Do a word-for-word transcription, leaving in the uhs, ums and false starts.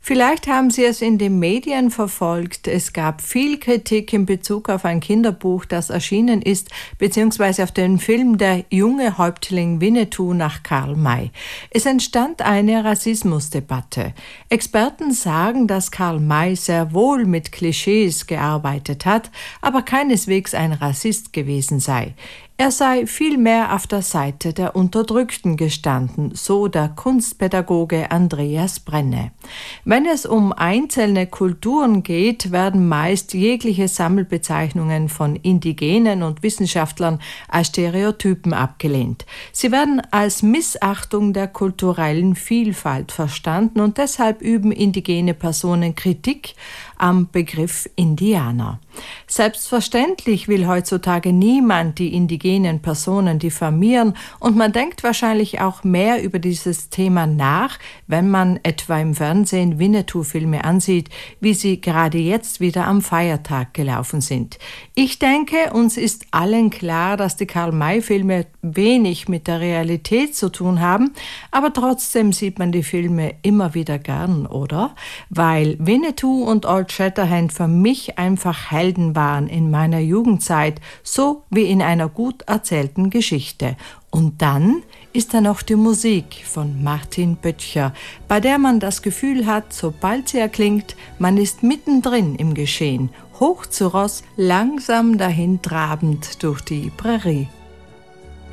Vielleicht haben Sie es in den Medien verfolgt. Es gab viel Kritik in Bezug auf ein Kinderbuch, das erschienen ist, beziehungsweise auf den Film Der junge Häuptling Winnetou nach Karl May. Es entstand eine Rassismusdebatte. Experten sagen, dass Karl May sehr wohl mit Klischees gearbeitet hat, aber keineswegs ein Rassist gewesen sei. Er sei vielmehr auf der Seite der Unterdrückten gestanden, so der Kunstpädagoge Andreas Brenne. Wenn es um einzelne Kulturen geht, werden meist jegliche Sammelbezeichnungen von Indigenen und Wissenschaftlern als Stereotypen abgelehnt. Sie werden als Missachtung der kulturellen Vielfalt verstanden und deshalb üben indigene Personen Kritik am Begriff Indianer. Selbstverständlich will heutzutage niemand die indigenen Personen diffamieren und man denkt wahrscheinlich auch mehr über dieses Thema nach, wenn man etwa im Fernsehen Winnetou-Filme ansieht, wie sie gerade jetzt wieder am Feiertag gelaufen sind. Ich denke, uns ist allen klar, dass die Karl-May-Filme wenig mit der Realität zu tun haben, aber trotzdem sieht man die Filme immer wieder gern, oder? Weil Winnetou und Old Shatterhand für mich einfach Helden waren in meiner Jugendzeit, so wie in einer gut erzählten Geschichte. Und dann ist da noch die Musik von Martin Böttcher, bei der man das Gefühl hat, sobald sie erklingt, man ist mittendrin im Geschehen, hoch zu Ross, langsam dahin trabend durch die Prärie.